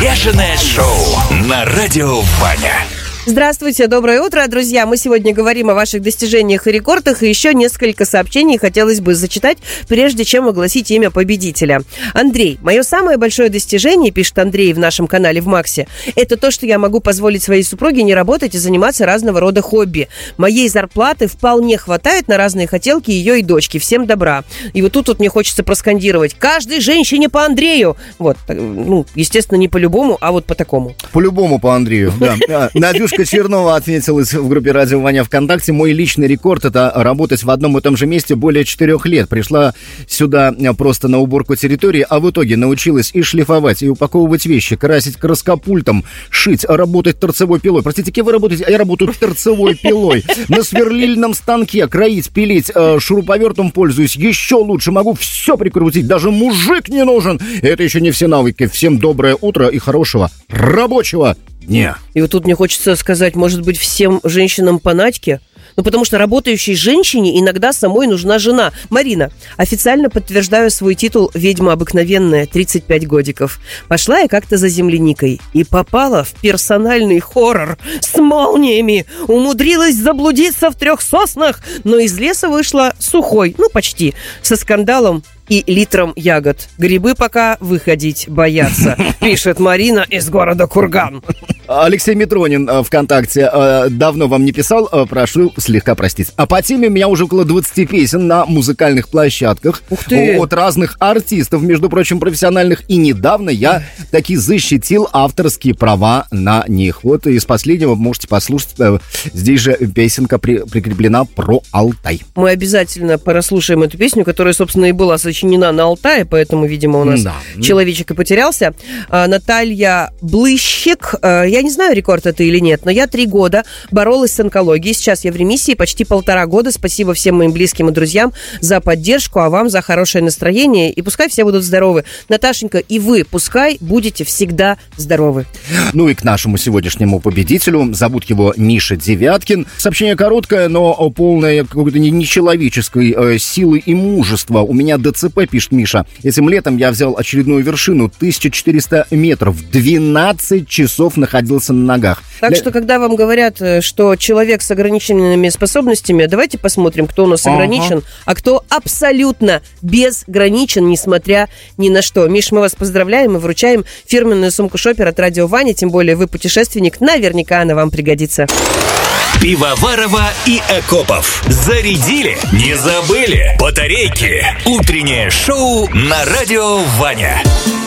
Бешеное шоу на Радио Ваня. Здравствуйте, доброе утро, друзья. Мы сегодня говорим о ваших достижениях и рекордах, и еще несколько сообщений хотелось бы зачитать, прежде чем огласить имя победителя. Андрей. Мое самое большое достижение, пишет Андрей в нашем канале в Максе, это то, что я могу позволить своей супруге не работать и заниматься разного рода хобби. Моей зарплаты вполне хватает на разные хотелки ее и дочки. Всем добра. И вот тут мне хочется проскандировать: каждой женщине по Андрею. Вот, естественно, не по-любому, а вот по такому. По-любому по Андрею, да. Надюшка Чернова отметилась в группе «Радио Ваня» ВКонтакте. Мой личный рекорд — это работать в одном и том же месте более 4 лет. Пришла сюда просто на уборку территории, а в итоге научилась и шлифовать, и упаковывать вещи, красить краскопультом, шить, работать торцевой пилой. Простите, кем вы работаете? А я работаю торцевой пилой. На сверлильном станке кроить, пилить, шуруповертом пользуюсь. Еще лучше, могу все прикрутить. Даже мужик не нужен. Это еще не все навыки. Всем доброе утро и хорошего рабочего дня. И вот тут мне хочется сказать, может быть, всем женщинам по Надьке? Потому что работающей женщине иногда самой нужна жена. Марина, официально подтверждаю свой титул «Ведьма обыкновенная», 35 годиков. Пошла я как-то за земляникой и попала в персональный хоррор с молниями. Умудрилась заблудиться в 3 соснах, но из леса вышла сухой, почти, со скандалом и литром ягод. Грибы пока выходить боятся, пишет Марина из города Курган. Алексей Митронин ВКонтакте давно вам не писал, прошу слегка простить. А по теме у меня уже около 20 песен на музыкальных площадках. Ух ты! От разных артистов, между прочим, профессиональных. И недавно я таки защитил авторские права на них. Вот из последнего можете послушать. Здесь же песенка прикреплена про Алтай. Мы обязательно прослушаем эту песню, которая, собственно, и была сочинена на Алтае, поэтому, видимо, у нас человечек и потерялся. Наталья Блыщик. Я не знаю, рекорд это или нет, но я 3 года боролась с онкологией. Сейчас я в ремиссии почти 1,5 года. Спасибо всем моим близким и друзьям за поддержку, а вам за хорошее настроение. И пускай все будут здоровы. Наташенька, и вы пускай будете всегда здоровы. Ну и к нашему сегодняшнему победителю. Зовут его Миша Девяткин. Сообщение короткое, но полное какой-то нечеловеческой силы и мужества. У меня ДЦП, пишет Миша. Этим летом я взял очередную вершину. 1400 метров. 12 часов находился на ногах. Так что, когда вам говорят, что человек с ограниченными способностями, давайте посмотрим, кто у нас ограничен, а кто абсолютно безграничен, несмотря ни на что. Миш, мы вас поздравляем и вручаем фирменную сумку шопер от Радио Ваня, тем более вы путешественник, наверняка она вам пригодится. Пивоварова и Акопов. Зарядили? Не забыли? Батарейки. Утреннее шоу на Радио Ваня.